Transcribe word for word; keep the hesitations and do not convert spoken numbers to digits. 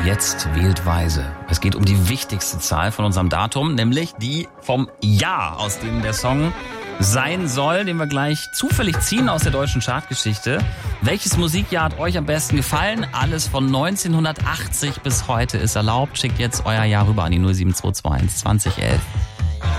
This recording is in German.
Jetzt wählt weise. Es geht um die wichtigste Zahl von unserem Datum, nämlich die vom Jahr, aus dem der Song sein soll, den wir gleich zufällig ziehen aus der deutschen Chartgeschichte. Welches Musikjahr hat euch am besten gefallen? Alles von neunzehnhundertachtzig bis heute ist erlaubt. Schickt jetzt euer Jahr rüber an die null sieben zwei zwei eins zwanzig elf.